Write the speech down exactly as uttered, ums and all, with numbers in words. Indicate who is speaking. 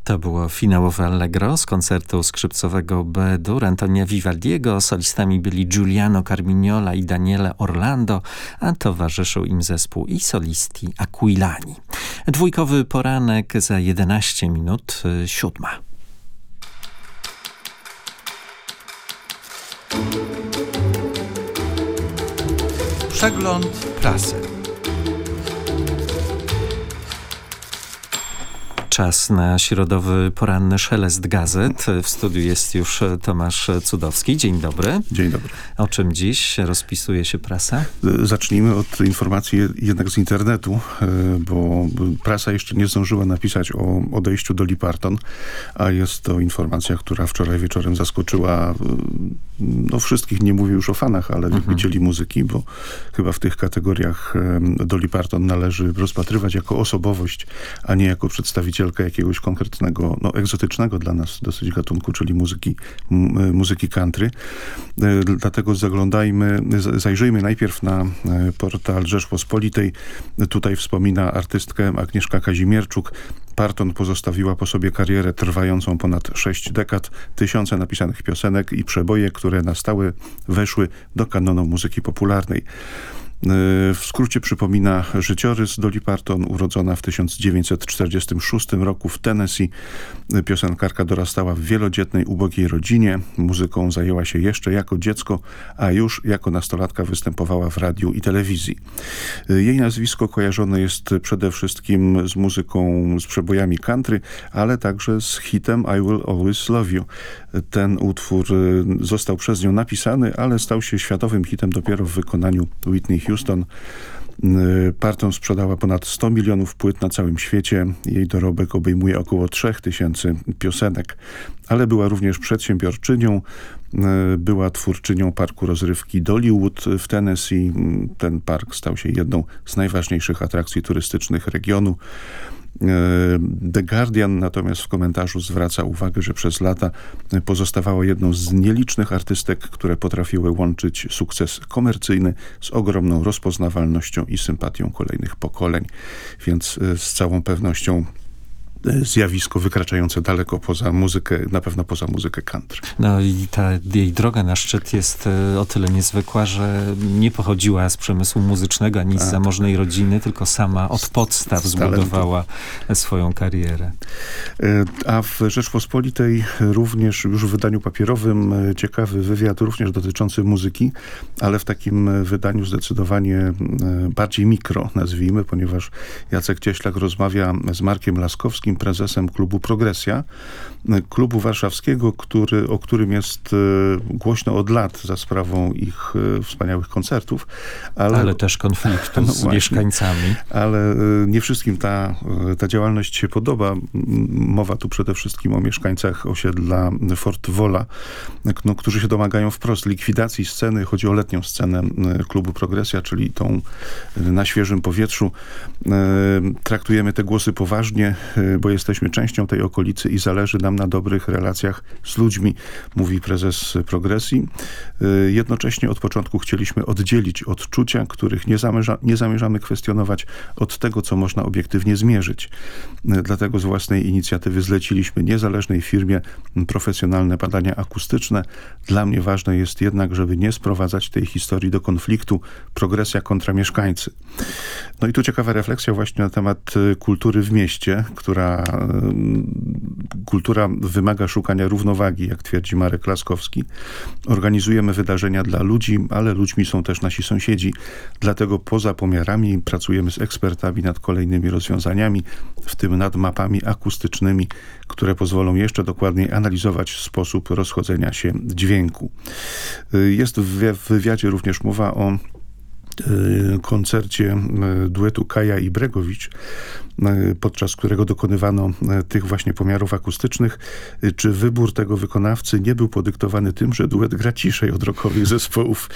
Speaker 1: To było finałowe Allegro z koncertu skrzypcowego B-dur Antonia Vivaldiego. Solistami byli Giuliano Carmignola i Daniele Orlando, a towarzyszył im zespół i solisti Aquilani. Dwójkowy poranek za jedenaście minut, siódma.
Speaker 2: Przegląd prasy.
Speaker 1: Czas na środowy poranny szelest gazet. W studiu jest już Tomasz Cudowski. Dzień dobry.
Speaker 3: Dzień dobry.
Speaker 1: O czym dziś rozpisuje się prasa?
Speaker 3: Zacznijmy od informacji jednak z internetu, bo prasa jeszcze nie zdążyła napisać o odejściu Dolly Parton, a jest to informacja, która wczoraj wieczorem zaskoczyła no wszystkich, nie mówię już o fanach, ale mhm. wielbicieli muzyki, bo chyba w tych kategoriach Dolly Parton należy rozpatrywać jako osobowość, a nie jako przedstawiciel jakiegoś konkretnego, no egzotycznego dla nas dosyć gatunku, czyli muzyki, m- muzyki country. Dlatego zaglądajmy, zajrzyjmy najpierw na portal Rzeczpospolitej. Tutaj wspomina artystkę Agnieszka Kazimierczuk. Parton pozostawiła po sobie karierę trwającą ponad sześć dekad, tysiące napisanych piosenek i przeboje, które na stałe weszły do kanonu muzyki popularnej. W skrócie przypomina życiorys Dolly Parton, urodzona w tysiąc dziewięćset czterdziestym szóstym roku w Tennessee. Piosenkarka dorastała w wielodzietnej, ubogiej rodzinie. Muzyką zajęła się jeszcze jako dziecko, a już jako nastolatka występowała w radiu i telewizji. Jej nazwisko kojarzone jest przede wszystkim z muzyką, z przebojami country, ale także z hitem I Will Always Love You. Ten utwór został przez nią napisany, ale stał się światowym hitem dopiero w wykonaniu Whitney Houston. Parton sprzedała ponad sto milionów płyt na całym świecie. Jej dorobek obejmuje około trzech tysięcy piosenek, ale była również przedsiębiorczynią. Była twórczynią parku rozrywki Dollywood w Tennessee. Ten park stał się jedną z najważniejszych atrakcji turystycznych regionu. The Guardian natomiast w komentarzu zwraca uwagę, że przez lata pozostawała jedną z nielicznych artystek, które potrafiły łączyć sukces komercyjny z ogromną rozpoznawalnością i sympatią kolejnych pokoleń. Więc z całą pewnością zjawisko wykraczające daleko poza muzykę, na pewno poza muzykę country.
Speaker 1: No i ta jej droga na szczyt jest o tyle niezwykła, że nie pochodziła z przemysłu muzycznego ani z tak. zamożnej rodziny, tylko sama od podstaw zbudowała swoją karierę.
Speaker 3: A w Rzeczpospolitej również już w wydaniu papierowym ciekawy wywiad również dotyczący muzyki, ale w takim wydaniu zdecydowanie bardziej mikro, nazwijmy, ponieważ Jacek Cieślak rozmawia z Markiem Laskowskim, prezesem klubu Progresja, klubu warszawskiego, który, o którym jest głośno od lat za sprawą ich wspaniałych koncertów. Ale,
Speaker 1: ale też konfliktu no z właśnie, mieszkańcami.
Speaker 3: Ale nie wszystkim ta, ta działalność się podoba. Mowa tu przede wszystkim o mieszkańcach osiedla Fort Wola, no, którzy się domagają wprost likwidacji sceny. Chodzi o letnią scenę klubu Progresja, czyli tą na świeżym powietrzu. Traktujemy te głosy poważnie, bo jesteśmy częścią tej okolicy i zależy nam na dobrych relacjach z ludźmi, mówi prezes Progresji. Jednocześnie od początku chcieliśmy oddzielić odczucia, których nie, zamierza, nie zamierzamy kwestionować, od tego, co można obiektywnie zmierzyć. Dlatego z własnej inicjatywy zleciliśmy niezależnej firmie profesjonalne badania akustyczne. Dla mnie ważne jest jednak, żeby nie sprowadzać tej historii do konfliktu Progresja kontra mieszkańcy. No i tu ciekawa refleksja właśnie na temat kultury w mieście, która kultura wymaga szukania równowagi, jak twierdzi Marek Laskowski. Organizujemy wydarzenia dla ludzi, ale ludźmi są też nasi sąsiedzi. Dlatego poza pomiarami pracujemy z ekspertami nad kolejnymi rozwiązaniami, w tym nad mapami akustycznymi, które pozwolą jeszcze dokładniej analizować sposób rozchodzenia się dźwięku. Jest w wywiadzie również mowa o koncercie duetu Kaja i Bregowicz, podczas którego dokonywano tych właśnie pomiarów akustycznych. Czy wybór tego wykonawcy nie był podyktowany tym, że duet gra ciszej od rockowych zespołów